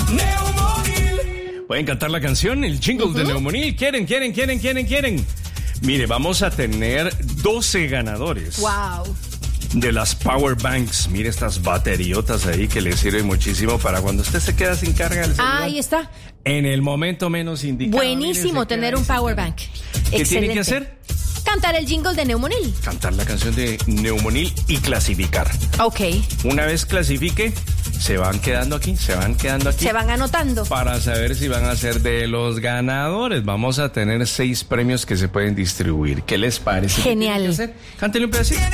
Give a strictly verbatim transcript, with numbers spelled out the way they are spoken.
Neumonil. ¿Pueden cantar la canción? El jingle uh-huh. de Neumonil. ¿Quieren, quieren, quieren, quieren, quieren? Mire, vamos a tener doce ganadores. Wow. De las power banks. Mire estas bateriotas ahí que le sirven muchísimo para cuando usted se queda sin carga del celular. Ahí está. En el momento menos indicado. Buenísimo tener un power bank. ¿Qué Excelente. tiene que hacer? Cantar el jingle de Neumonil. Cantar la canción de Neumonil y clasificar. Ok. Una vez clasifique, se van quedando aquí, se van quedando aquí. Se van anotando. Para saber si van a ser de los ganadores. Vamos a tener seis premios que se pueden distribuir. ¿Qué les parece? Genial. Cántale un pedacito.